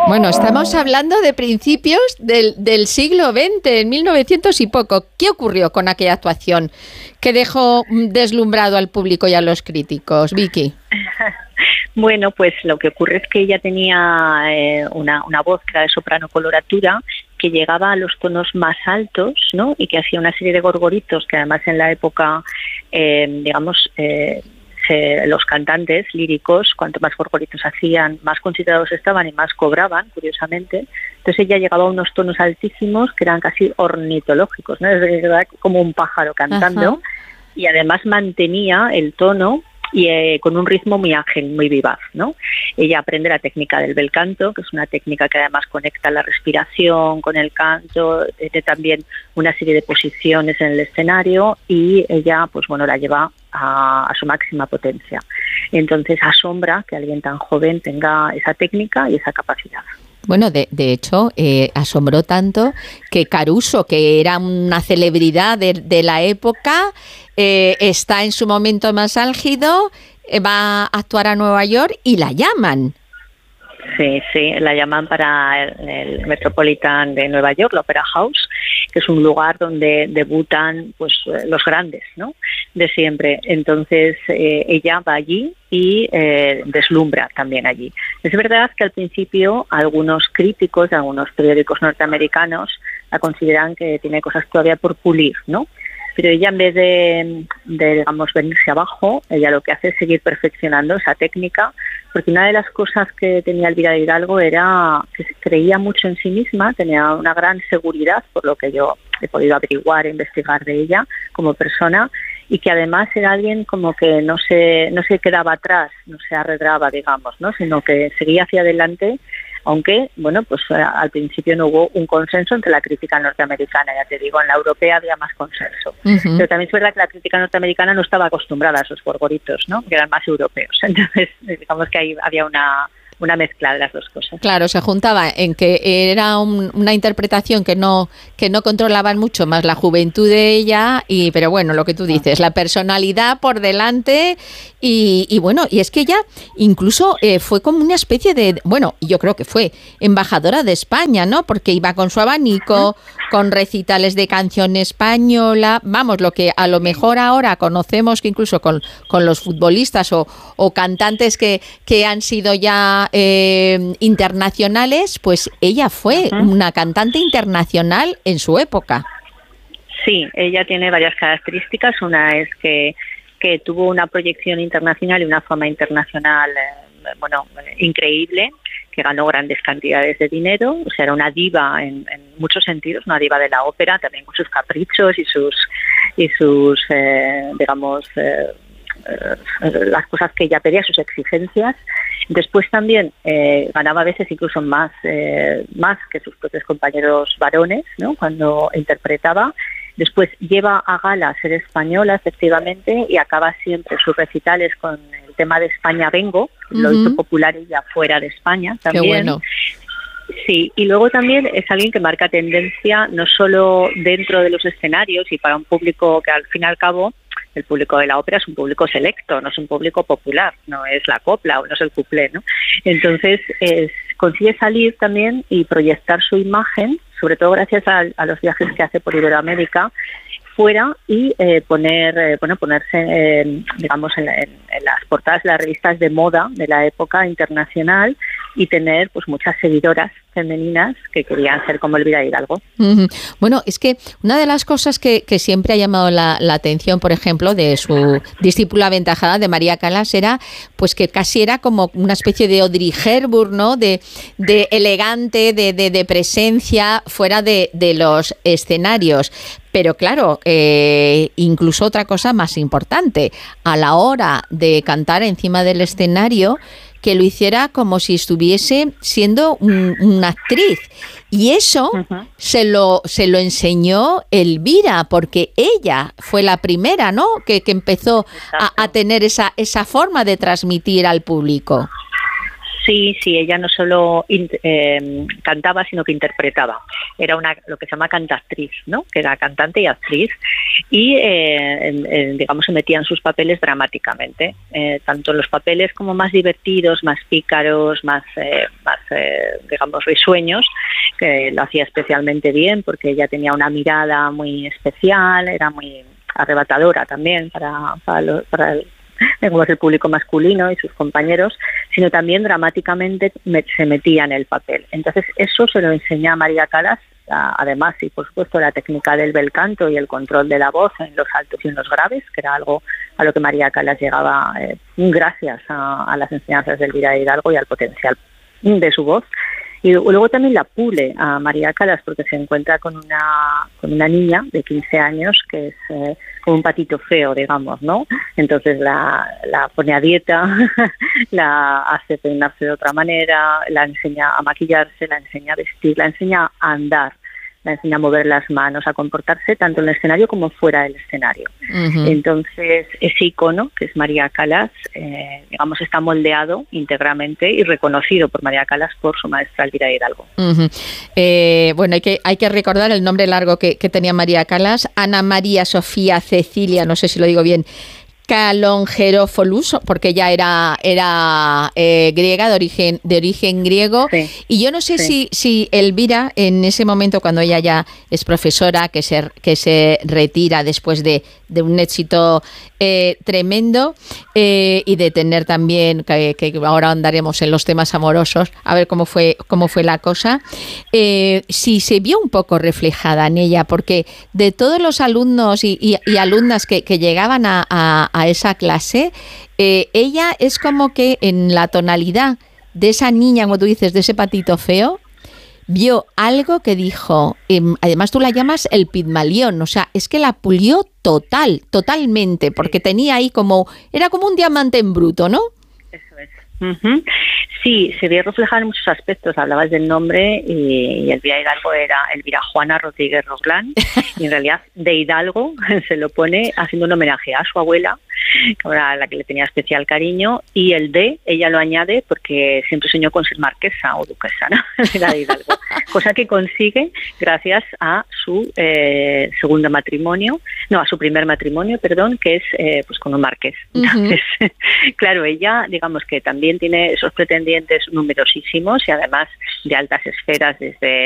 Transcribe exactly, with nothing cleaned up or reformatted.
Bueno, estamos hablando de principios del, del siglo veinte, en mil novecientos y poco. ¿Qué ocurrió con aquella actuación que dejó deslumbrado al público y a los críticos, Vicky? Bueno, pues lo que ocurre es que ella tenía eh, una, una voz que era de soprano coloratura, que llegaba a los tonos más altos, ¿no? Y que hacía una serie de gorgoritos que además en la época, eh, digamos, eh, se, los cantantes líricos, cuanto más gorgoritos hacían, más considerados estaban y más cobraban, curiosamente. Entonces ella llegaba a unos tonos altísimos que eran casi ornitológicos, ¿no? Es verdad, como un pájaro cantando. Ajá. Y además mantenía el tono y eh, con un ritmo muy ágil, muy vivaz, ¿no? Ella aprende la técnica del bel canto, que es una técnica que además conecta la respiración con el canto, tiene también una serie de posiciones en el escenario y ella, pues bueno, la lleva a, a su máxima potencia. Entonces asombra que alguien tan joven tenga esa técnica y esa capacidad. Bueno, de, de hecho, eh, asombró tanto que Caruso, que era una celebridad de, de la época, eh, está en su momento más álgido, eh, va a actuar a Nueva York y la llaman. Sí, sí, la llaman para el, el Metropolitan de Nueva York, la Opera House, que es un lugar donde debutan pues los grandes, ¿no? De siempre. Entonces eh, ella va allí y eh, deslumbra también allí. Es verdad que al principio algunos críticos de algunos periódicos norteamericanos la consideran que tiene cosas todavía por pulir, ¿no? Pero ella, en vez de, de, digamos, venirse abajo, ella lo que hace es seguir perfeccionando esa técnica, porque una de las cosas que tenía Elvira Hidalgo era que creía mucho en sí misma, tenía una gran seguridad, por lo que yo he podido averiguar e investigar de ella como persona, y que además era alguien como que no se, no se quedaba atrás, no se arredraba, digamos, ¿no? Sino que seguía hacia adelante, aunque, bueno, pues al principio no hubo un consenso entre la crítica norteamericana, ya te digo, en la europea había más consenso. Uh-huh. Pero también es verdad que la crítica norteamericana no estaba acostumbrada a esos gorgoritos, ¿no? Que eran más europeos. Entonces, digamos que ahí había una... una mezcla de las dos cosas. Claro, se juntaba en que era un, una interpretación que no que no controlaban mucho más la juventud de ella, y pero bueno, lo que tú dices, la personalidad por delante y, y bueno, y es que ella incluso eh, fue como una especie de, bueno, yo creo que fue embajadora de España, ¿no? Porque iba con su abanico, con recitales de canción española, vamos, lo que a lo mejor ahora conocemos que incluso con, con los futbolistas o, o cantantes que, que han sido ya Eh, internacionales, pues ella fue uh-huh. una cantante internacional en su época. Sí, ella tiene varias características. Una es que, que tuvo una proyección internacional y una fama internacional eh, bueno, eh, increíble, que ganó grandes cantidades de dinero, o sea, era una diva en, en muchos sentidos, una diva de la ópera, también con sus caprichos y sus, y sus eh, digamos, eh, las cosas que ella pedía, sus exigencias. Después también eh, ganaba a veces incluso más eh, más que sus propios compañeros varones, ¿no? Cuando interpretaba. Después lleva a gala ser española, efectivamente, y acaba siempre sus recitales con el tema de España Vengo, uh-huh. Lo hizo popular ella fuera de España también. Qué bueno. Sí, y luego también es alguien que marca tendencia no solo dentro de los escenarios y para un público que al fin y al cabo el público de la ópera es un público selecto, no es un público popular, no es la copla o no es el cuplé, ¿no? Entonces es, consigue salir también y proyectar su imagen, sobre todo gracias a, a los viajes que hace por Iberoamérica, fuera y eh, poner eh, bueno ponerse eh, digamos en, en, en las portadas de las revistas de moda de la época internacional y tener pues muchas seguidoras femeninas que querían ser como Elvira Hidalgo. Uh-huh. Bueno, es que una de las cosas que, que siempre ha llamado la, la atención, por ejemplo, de su discípula aventajada, de María Callas, era pues que casi era como una especie de Audrey Hepburn, ¿no? De, de elegante, de, de, de presencia fuera de, de los escenarios. Pero claro, eh, incluso otra cosa más importante, a la hora de cantar encima del escenario, que lo hiciera como si estuviese siendo un, una actriz. Y eso uh-huh. se lo se lo enseñó Elvira, porque ella fue la primera, ¿no? Que, que empezó a, a tener esa, esa forma de transmitir al público. Sí, sí, ella no solo eh, cantaba, sino que interpretaba. Era una lo que se llama cantactriz, ¿no? Que era cantante y actriz, y eh, eh, digamos se metía en sus papeles dramáticamente, eh, tanto los papeles como más divertidos, más pícaros, más, eh, más eh, digamos risueños, que lo hacía especialmente bien porque ella tenía una mirada muy especial, era muy arrebatadora también para, para, lo, para el digamos, el público masculino y sus compañeros, sino también dramáticamente me, se metía en el papel. Entonces eso se lo enseña a María Callas, a, además, y por supuesto la técnica del bel canto y el control de la voz en los altos y en los graves, que era algo a lo que María Callas llegaba eh, gracias a, a las enseñanzas de Elvira Hidalgo y al potencial de su voz. Y luego también la pule a María Callas porque se encuentra con una con una niña de quince años que es eh, como un patito feo, digamos, ¿no? Entonces la, la pone a dieta, la hace peinarse de otra manera, la enseña a maquillarse, la enseña a vestir, la enseña a andar, la enseña a mover las manos, a comportarse tanto en el escenario como fuera del escenario. Uh-huh. Entonces, ese icono, que es María Callas, eh, digamos, está moldeado íntegramente y reconocido por María Callas por su maestra Elvira Hidalgo. Uh-huh. Eh, bueno, hay que, hay que recordar el nombre largo que, que tenía María Callas, Ana María Sofía Cecilia, no sé si lo digo bien, Calongeropoulos, porque ella era era eh, griega, de origen de origen griego, sí, y yo no sé sí. si si Elvira en ese momento, cuando ella ya es profesora, que se que se retira después de, de un éxito eh, tremendo eh, y de tener también que, que ahora andaremos en los temas amorosos, a ver cómo fue cómo fue la cosa, eh, si se vio un poco reflejada en ella, porque de todos los alumnos y, y, y alumnas que, que llegaban a, a a esa clase, eh, ella es como que en la tonalidad de esa niña, como tú dices, de ese patito feo, vio algo que dijo, eh, además tú la llamas el Pigmalión, o sea, es que la pulió total, totalmente, porque tenía ahí como, era como un diamante en bruto, ¿no? Eso es. Uh-huh. Sí, se ve reflejado en muchos aspectos. Hablabas del nombre y, y Elvira Hidalgo era Elvira Juana Rodríguez Roglán, y en realidad de Hidalgo se lo pone haciendo un homenaje a su abuela, a la que le tenía especial cariño, y el de ella lo añade porque siempre soñó con ser marquesa o duquesa, ¿no? Era de Hidalgo, cosa que consigue gracias a su eh, segundo matrimonio, no, a su primer matrimonio, perdón, que es eh, pues con un marqués. Entonces, uh-huh. Claro, ella, digamos que también tiene esos pretendientes numerosísimos y además de altas esferas, desde